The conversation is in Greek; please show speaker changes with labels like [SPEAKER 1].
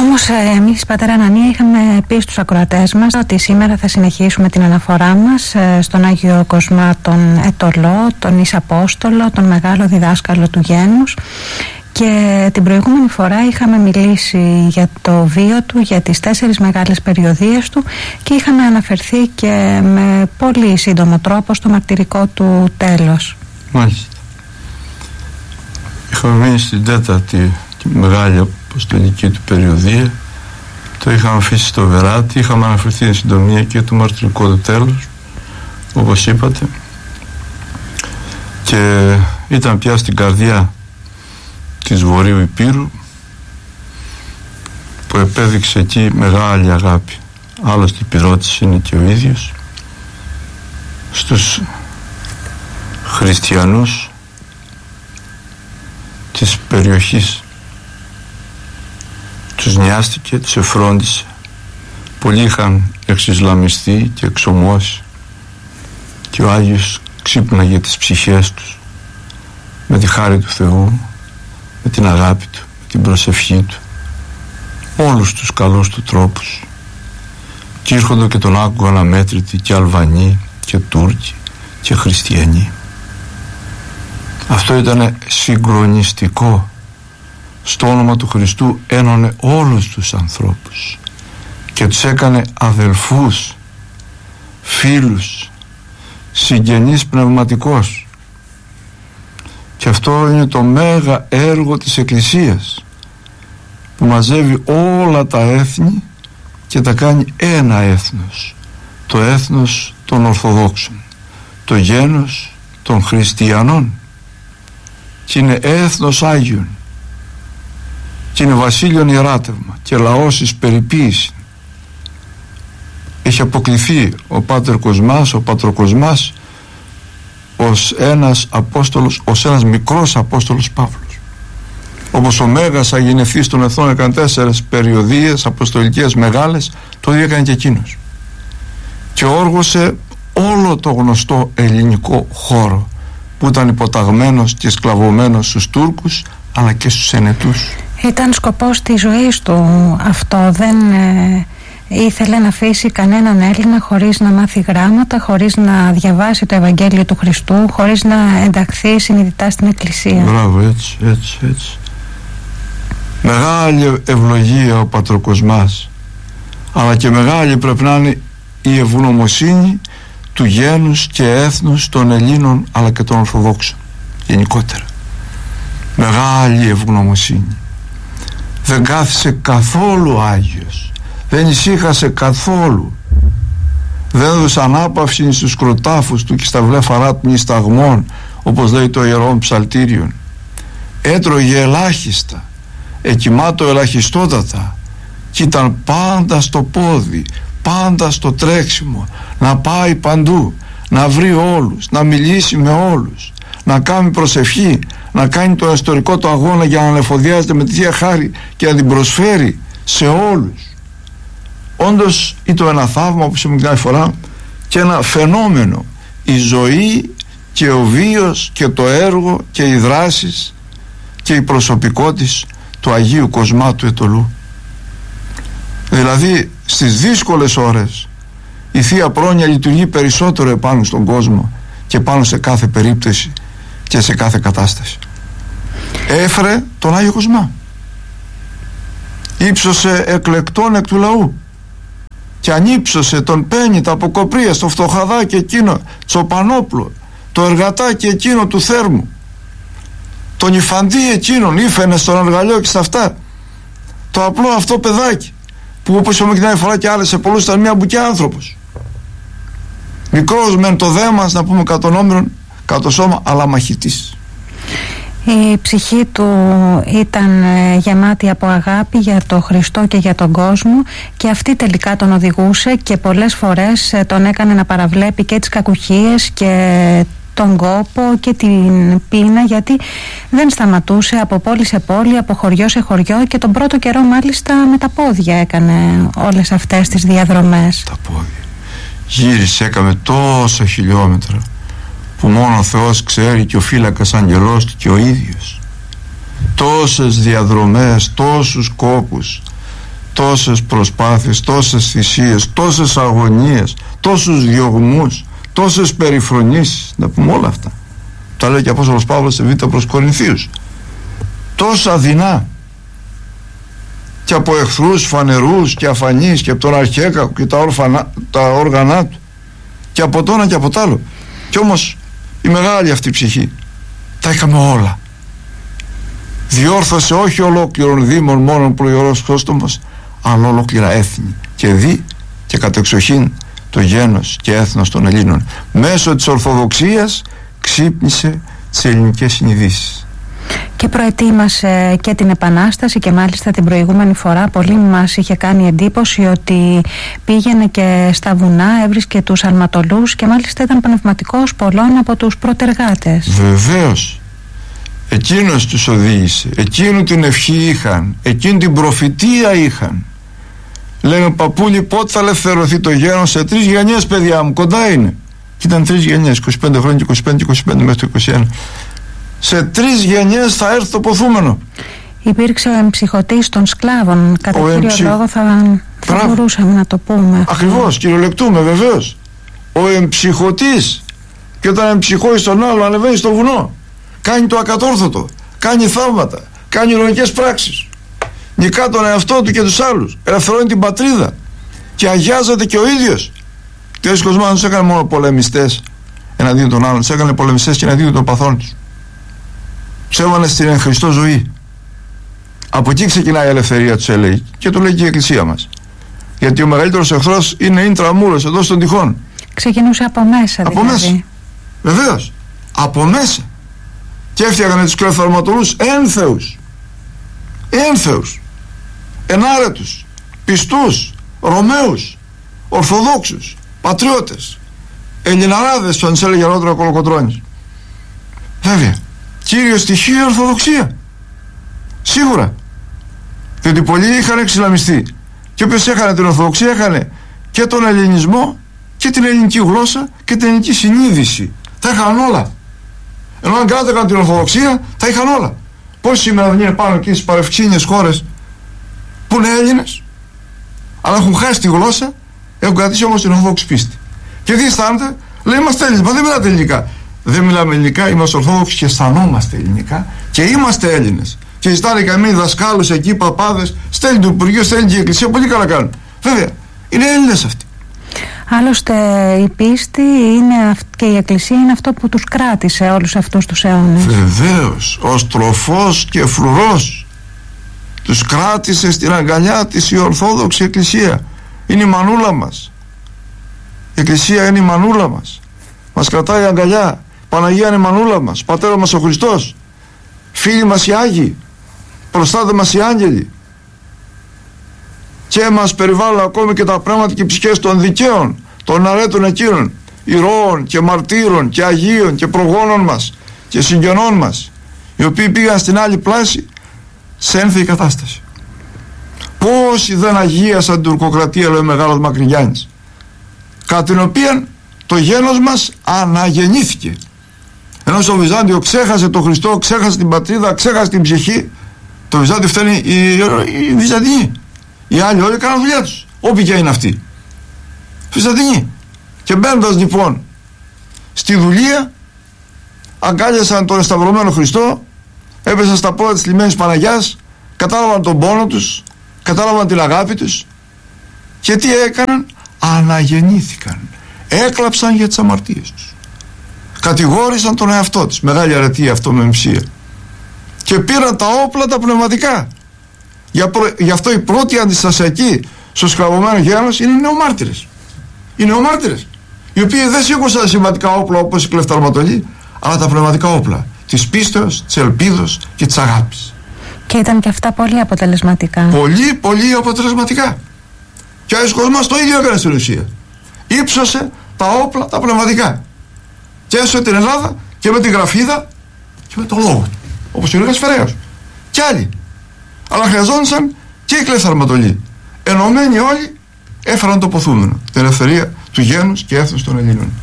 [SPEAKER 1] Όμως εμείς, πατέρα Ανανία, είχαμε πει στους ακροατές μας ότι σήμερα θα συνεχίσουμε την αναφορά μας στον Άγιο Κοσμά τον Αιτωλό, τον Εις Απόστολο, τον μεγάλο διδάσκαλο του γένους. Και την προηγούμενη φορά είχαμε μιλήσει για το βίο του, για τις 4 μεγάλες περιοδίες του και είχαμε αναφερθεί και με πολύ σύντομο τρόπο στο μαρτυρικό του τέλος.
[SPEAKER 2] Μάλιστα. Είχαμε μείνει στην 4η τη μεγάλη αποστολική του περιοδία. Το είχαμε αφήσει στο Βεράτη. Είχαμε αναφερθεί εν συντομία και το μαρτυρικό του τέλος, όπως είπατε, και ήταν πια στην καρδιά της Βορείου Υπήρου, που επέδειξε εκεί μεγάλη αγάπη. Άλλωστε Υπηρώτης είναι και ο ίδιος. Στους χριστιανούς της περιοχής τους νοιάστηκε, τους εφρόντισε. Πολλοί είχαν εξισλαμιστεί και εξομώσει και ο Άγιος ξύπναγε τις ψυχές τους με τη χάρη του Θεού, με την αγάπη του, με την προσευχή του, όλους τους καλούς του τρόπους, και ήρχονται και τον άκουγαν αμέτρητοι και Αλβανοί και Τούρκοι και Χριστιανοί. Αυτό ήταν συγκλονιστικό. Στο όνομα του Χριστού ένωνε όλους τους ανθρώπους και τους έκανε αδελφούς, φίλους, συγγενείς πνευματικώς. Και αυτό είναι το μέγα έργο της Εκκλησίας, που μαζεύει όλα τα έθνη και τα κάνει ένα έθνος, το έθνος των Ορθοδόξων, το γένος των Χριστιανών, και είναι έθνος Άγιον και είναι βασίλειον ιεράτευμα και λαός εις περιποίηση. Έχει αποκληθεί ο Πάτερ Κοσμάς, ο Πατροκοσμάς, ως ένας Απόστολος, ως ένας μικρός Απόστολος Παύλος. Όπως ο Μέγας Αγινευτής των Εθνών έκανε 4 περιοδίες αποστολικές μεγάλες, το ίδιο έκανε και εκείνος, και όργωσε όλο το γνωστό ελληνικό χώρο που ήταν υποταγμένος και σκλαβωμένος στους Τούρκους αλλά και στους Ενετούς.
[SPEAKER 1] Ήταν σκοπός της ζωής του αυτό. Δεν ήθελε να αφήσει κανέναν Έλληνα χωρίς να μάθει γράμματα, χωρίς να διαβάσει το Ευαγγέλιο του Χριστού, χωρίς να ενταχθεί συνειδητά στην Εκκλησία.
[SPEAKER 2] Μπράβο, έτσι. Μεγάλη ευλογία ο Πατροκοσμάς, αλλά και μεγάλη πρέπει να είναι η ευγνωμοσύνη του γένους και έθνους των Ελλήνων αλλά και των Ορθοδόξων γενικότερα. Μεγάλη ευγνωμοσύνη. Δεν κάθισε καθόλου Άγιος, δεν ησύχασε καθόλου, δεν έδωσε ανάπαυση στους κροτάφους του και στα βλέφαρά του νησταγμών, όπως λέει το Ιερόν Ψαλτήριον. Έτρωγε ελάχιστα, εκοιμάτω ελαχιστότατα, και ήταν πάντα στο πόδι, πάντα στο τρέξιμο, να πάει παντού, να βρει όλους, να μιλήσει με όλους, να κάνει προσευχή, να κάνει το ιστορικό του αγώνα για να ανεφοδιάζεται με τη Θεία Χάρη και να την προσφέρει σε όλους. Όντως ήταν ένα θαύμα, όπως είπαμε μια φορά, και ένα φαινόμενο, η ζωή και ο βίος και το έργο και οι δράσεις και η προσωπικότης του Αγίου Κοσμά του Αιτωλού. Δηλαδή στις δύσκολες ώρες η Θεία Πρόνοια λειτουργεί περισσότερο επάνω στον κόσμο και πάνω σε κάθε περίπτωση και σε κάθε κατάσταση. Έφερε τον Άγιο Κοσμά, ύψωσε εκλεκτόν εκ του λαού και ανύψωσε τον Πένητα από Κοπρίας, το φτωχαδάκι εκείνο Τσοπανόπλο, το εργατάκι εκείνο του Θέρμου, τον Ιφαντή εκείνον, Ήφαινε στον αργαλιό και στα αυτά, το απλό αυτό παιδάκι που, όπως είπαμε και μια φορά και άλλες, σε πολλούς ήταν μια μπουκιά άνθρωπος, μικρός μεν το δέμας, να πούμε κατονόμηρον κατ' σώμα, αλλά μαχητής.
[SPEAKER 1] Η ψυχή του ήταν γεμάτη από αγάπη για τον Χριστό και για τον κόσμο, και αυτή τελικά τον οδηγούσε και πολλές φορές τον έκανε να παραβλέπει και τις κακουχίες και τον κόπο και την πείνα, γιατί δεν σταματούσε από πόλη σε πόλη, από χωριό σε χωριό, και τον πρώτο καιρό μάλιστα με τα πόδια έκανε όλες αυτές τις διαδρομές.
[SPEAKER 2] Τα πόδια. Γύρισε, έκαμε τόσα χιλιόμετρα που μόνο ο Θεός ξέρει και ο φύλακας αγγελός του και ο ίδιος. Τόσες διαδρομές, τόσους κόπους, τόσες προσπάθειες, τόσες θυσίες, τόσες αγωνίες, τόσους διωγμούς, τόσες περιφρονήσεις, να πούμε όλα αυτά. Τα λέει και ο Απόστολος Παύλος σε Β' προς Κορινθίους. Τόσα δεινά και από εχθρούς φανερούς και αφανείς και από τον αρχαίκακο και τα όργανά του και από το ένα και από το άλλο. Κι όμως η μεγάλη αυτή ψυχή τα είχαμε όλα. Διόρθωσε όχι ολόκληρον δήμον μόνον προϊωρός Χριστόμος, αλλά ολόκληρα έθνη και δι και κατεξοχήν το γένος και έθνος των Ελλήνων. Μέσω της Ορθοδοξίας ξύπνησε τις ελληνικές συνειδήσεις
[SPEAKER 1] και προετοίμασε και την Επανάσταση, και μάλιστα την προηγούμενη φορά πολύ μας είχε κάνει εντύπωση ότι πήγαινε και στα βουνά, έβρισκε τους αλματολούς και μάλιστα ήταν πνευματικός πολλών από τους πρωτεργάτες.
[SPEAKER 2] Βεβαίως, εκείνος τους οδήγησε, εκείνου την ευχή είχαν, εκείνη την προφητεία είχαν. Λένε, παππούλη, πότε θα ελευθερωθεί το γένος? Σε 3 γενιές, παιδιά μου, κοντά είναι. Και ήταν 3 γενιές, 25 χρόνια και 25 και 25 μέχρι το 21. Σε 3 γενιές θα έρθει το ποθούμενο.
[SPEAKER 1] Υπήρξε ο εμψυχωτής των σκλάβων, κατά κύριο λόγο θα μπορούσαμε να το πούμε.
[SPEAKER 2] Ακριβώς, κυριολεκτούμε βεβαίως. Ο εμψυχωτής, και όταν εμψυχώσει τον άλλο ανεβαίνει στο βουνό, κάνει το ακατόρθωτο, κάνει θαύματα, κάνει ηρωικές πράξεις, νικά τον εαυτό του και τους άλλους, ελευθερώνει την πατρίδα και αγιάζεται και ο ίδιος. Και ο Κοσμάς δεν τους έκανε μόνο πολεμιστές εναντίον των άλλων, τους έκανε πολεμιστές και εναντίον των παθών τους. Τους έβαλε στην εν Χριστώ ζωή. Από εκεί ξεκινάει η ελευθερία τους, έλεγε, και το λέει και η Εκκλησία μας. Γιατί ο μεγαλύτερος εχθρός είναι ίντραμούρος εδώ στον τυχόν.
[SPEAKER 1] Ξεκινούσε από μέσα, δηλαδή.
[SPEAKER 2] Από μέσα. Βεβαίως. Από μέσα. Και έφτιαγανε τους κλεφθαρματολούς ένθεους. Ένθεους. Ενάρετους. Πιστούς. Ρωμαίους. Ορθοδόξους. Πατριώτες. Ελληναράδες, που αν τους έλεγε αργότερα ο Κολοκοτρώνης. Βέβαια. Κύριο στοιχείο η Ορθοδοξία. Σίγουρα. Διότι πολλοί είχαν εξισλαμιστεί. Και όποιος έχανε την Ορθοδοξία έχανε και τον ελληνισμό και την ελληνική γλώσσα και την ελληνική συνείδηση. Τα είχαν όλα. Ενώ αν κράταγαν την Ορθοδοξία, τα είχαν όλα. Πώς σήμερα δεν είναι πάνω εκεί στις παρευξήνιες χώρες που είναι Έλληνες, αλλά έχουν χάσει τη γλώσσα, έχουν κρατήσει όμως την Ορθόδοξη πίστη. Και τι αισθάνονται? Λέει, είμαστε Έλληνες. Μα δεν μιλάτε ελληνικά. Δεν μιλάμε ελληνικά, είμαστε Ορθόδοξοι και αισθανόμαστε ελληνικά και είμαστε Έλληνες. Και ζητάνε καμοί δασκάλους εκεί, παπάδες, στέλνει το Υπουργείο, στέλνει και η Εκκλησία, πολύ καλά κάνουν. Βέβαια, είναι Έλληνες αυτοί.
[SPEAKER 1] Άλλωστε η πίστη είναι, και η Εκκλησία είναι αυτό που τους κράτησε όλους αυτούς τους αιώνες.
[SPEAKER 2] Βεβαίως, ως τροφός και φρουρός τους κράτησε στην αγκαλιά της η Ορθόδοξη Εκκλησία. Είναι η μανούλα μας. Η Εκκλησία είναι η μανούλα μας. Μας κρατάει αγκαλιά. Παναγία είναι η μανούλα μας. Πατέρα μας ο Χριστός. Φίλοι μας οι Άγιοι. Προστάτε μας οι άγγελοι. Και μας περιβάλλουν ακόμη και τα πνεύματα και οι ψυχές των δικαίων, των αρέτων εκείνων, ηρώων και μαρτύρων και αγίων και προγόνων μας και συγγενών μας, οι οποίοι πήγαν στην άλλη πλάση σε ένθεη κατάσταση. Πόσοι δεν αγίασαν την τουρκοκρατία, λέει ο μεγάλος Μακρυγιάννης, κατά την οποία το γένος μας αναγεννήθηκε. Ενώ στο Βυζάντιο ξέχασε τον Χριστό, ξέχασε την πατρίδα, ξέχασε την ψυχή. Το Βυζάντιο φταίνει οι Βυζαντινοί. Οι άλλοι όλοι κάνουν δουλειά τους, όποιοι και είναι αυτοί. Βυζαντινοί. Και μπαίνοντας λοιπόν στη δουλεία, αγκάλιασαν τον εσταυρωμένο Χριστό, έπεσαν στα πόδια της λυμμένης Παναγιάς, κατάλαβαν τον πόνο τους, κατάλαβαν την αγάπη τους, και τι έκαναν? Αναγεννήθηκαν. Έκλαψαν για τις αμαρτίες τους. Κατηγόρησαν τον εαυτό τους. Μεγάλη αρετή αυτό με μψία. Και πήραν τα όπλα τα πνευματικά. Γι' αυτό η πρώτη αντιστασιακή στο σκλαβωμένο γένος είναι οι νεομάρτυρες. Οι νεομάρτυρες, οι οποίοι δεν σήκωσαν σημαντικά όπλα όπως οι κλεφταρματολοί, αλλά τα πνευματικά όπλα της πίστεως, της ελπίδος και της αγάπης.
[SPEAKER 1] Και ήταν και αυτά πολύ αποτελεσματικά.
[SPEAKER 2] Πολύ, πολύ αποτελεσματικά. Και ο Άγιος Κοσμάς το ίδιο έκανε στην ουσία. Ήψωσε τα όπλα τα πνευματικά. Και έσωσε την Ελλάδα και με τη γραφίδα και με το λόγο του. Όπως ο Ηλίας Φεραίος. Και άλλοι. Αλλά χρειαζόντουσαν και οι κλεφταρματολοί. Ενωμένοι όλοι έφεραν το ποθούμενο. Την ελευθερία του γένους και έθνους των Ελλήνων.